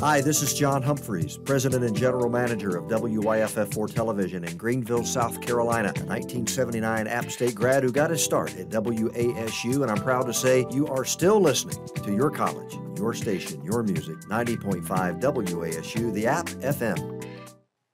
Hi, this is John Humphreys, President and General Manager of WYFF4 Television in Greenville, South Carolina, a 1979 App State grad who got his start at WASU, and I'm proud to say you are still listening to your college, your station, your music, 90.5 WASU, the App FM.